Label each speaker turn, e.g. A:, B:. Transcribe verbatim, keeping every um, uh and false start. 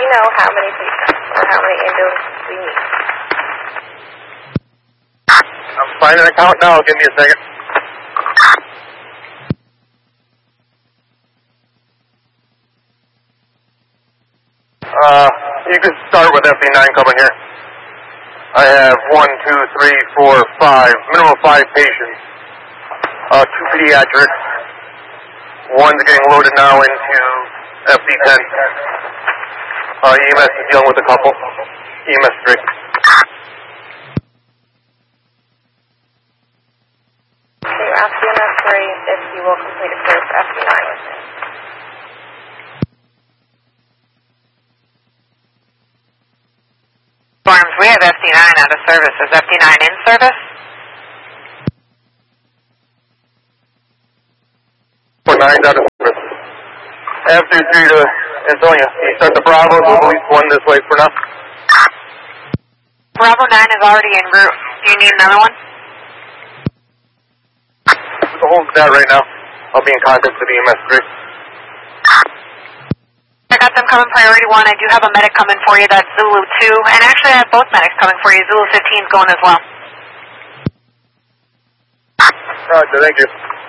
A: know how many patients or how many ambulances we need?
B: I'm finding an account now. Give me a second. Uh, you can start with F D nine coming here. I have one, two, three, four, five, minimum five patients. Uh, two pediatrics. One's getting loaded now into F D ten. Uh, E M S is dealing with a couple. E M S three.
A: Okay, ask E M S three if you will complete a clear for F D nine with me.
C: Forms, we have F D nine out of service. Is F D nine in service?
B: Four nines out of service. F D three to Ansonia. You start the Bravos with at least one this way for now.
C: Bravo nine is already en route. Do you need another one?
B: Who holds that right now? I'll be in contact with the E M S three.
C: I got them coming priority one. I do have a medic coming for you. That's Zulu two. And actually, I have both medics coming for you. Zulu fifteen is going as well.
B: Roger, thank you.